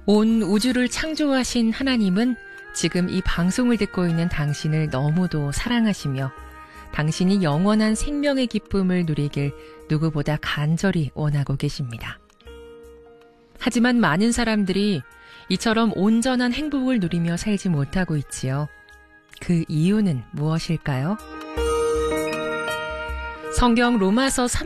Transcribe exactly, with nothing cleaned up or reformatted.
온 우주를 창조하신 하나님은 지금 이 방송을 듣고 있는 당신을 너무도 사랑하시며 당신이 영원한 생명의 기쁨을 누리길 누구보다 간절히 원하고 계십니다. 하지만 많은 사람들이 이처럼 온전한 행복을 누리며 살지 못하고 있지요. 그 이유는 무엇일까요? 성경 로마서 삼